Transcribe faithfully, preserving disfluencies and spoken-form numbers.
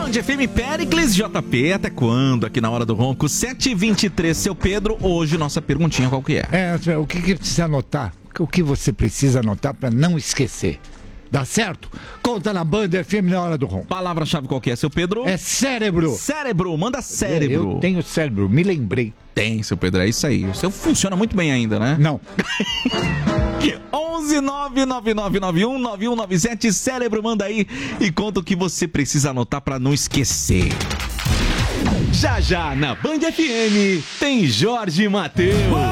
Band F M, Péricles, J P, até quando? Aqui na Hora do Ronco, sete e vinte e três, seu Pedro, hoje nossa perguntinha qual que é? É, o que, que precisa anotar? O que você precisa anotar para não esquecer? Dá certo? Conta na Band F M na Hora do Ronco. Palavra-chave qual que é, seu Pedro? É cérebro. Cérebro, manda cérebro. Eu tenho cérebro, me lembrei. Tem, seu Pedro, é isso aí. O seu funciona muito bem ainda, né? Não. onze nove nove nove nove um nove um nove sete, cérebro, manda aí e conta o que você precisa anotar pra não esquecer. Já já na Band F M tem Jorge Mateus.